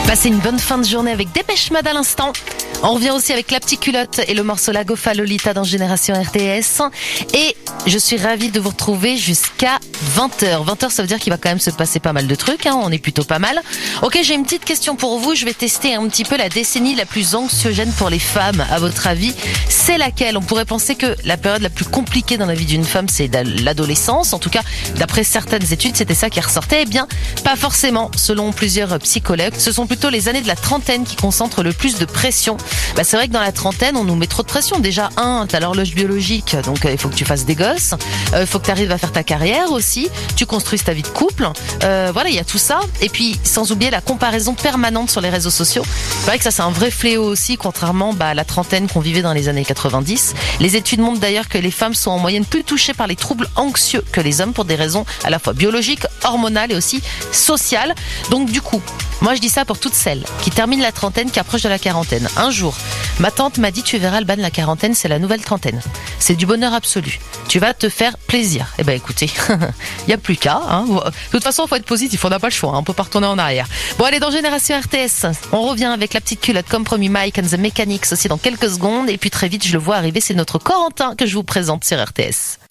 Passez une bonne fin de journée avec Dépêche Mode à l'instant. On revient aussi avec La Petite Culotte et le morceau La Gofa Lolita dans Génération RTS. Et je suis ravie de vous retrouver jusqu'à 20h. 20h, ça veut dire qu'il va quand même se passer pas mal de trucs, hein. On est plutôt pas mal. Ok, j'ai une petite question pour vous. Je vais tester un petit peu la décennie la plus anxiogène pour les femmes. À votre avis, c'est laquelle? On pourrait penser que la période la plus compliquée dans la vie d'une femme, c'est l'adolescence. En tout cas, d'après certaines études, c'était ça qui ressortait. Eh bien, pas forcément. Selon plusieurs psychologues, ce sont plutôt les années de la trentaine qui concentrent le plus de pression. C'est vrai que dans la trentaine, on nous met trop de pression. Déjà, t'as l'horloge biologique, donc il faut que tu fasses des gosses. Il faut que tu arrives à faire ta carrière aussi. Tu construises ta vie de couple. Voilà, il y a tout ça. Et puis, sans oublier la comparaison permanente sur les réseaux sociaux. C'est vrai que ça, c'est un vrai fléau aussi, contrairement à la trentaine qu'on vivait dans les années 90. Les études montrent d'ailleurs que les femmes sont en moyenne plus touchées par les troubles anxieux que les hommes pour des raisons à la fois biologiques, hormonales et aussi sociales. Donc du coup, moi je dis ça pour toutes celles qui terminent la trentaine, qui approchent de la quarantaine. Un jour, ma tante m'a dit: tu verras, Alban, la quarantaine, c'est la nouvelle trentaine. C'est du bonheur absolu. Tu vas te faire plaisir. Eh ben écoutez, il n'y a plus qu'à. De toute façon, il faut être positif, on n'a pas le choix. On peut pas retourner en arrière. Bon, allez, dans Génération RTS, on revient avec La Petite Culotte, comme promis, Mike and the Mechanics aussi dans quelques secondes. Et puis très vite, je le vois arriver, c'est notre Corentin que je vous présente sur RTS.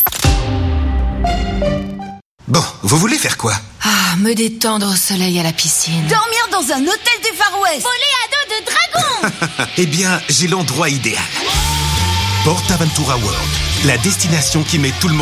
Bon, vous voulez faire quoi? Me détendre au soleil à la piscine. Dormir dans un hôtel du Far West. Voler à dos de dragon. Eh bien, j'ai l'endroit idéal. PortAventura World, la destination qui met tout le monde